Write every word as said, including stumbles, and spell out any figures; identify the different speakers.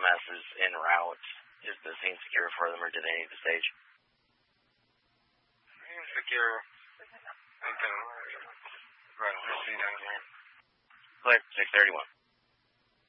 Speaker 1: S is en route. Is the scene secure for them, or did they need to stage?
Speaker 2: Secure. Okay. Right, let's see down here.
Speaker 1: Clear, six thirty-one.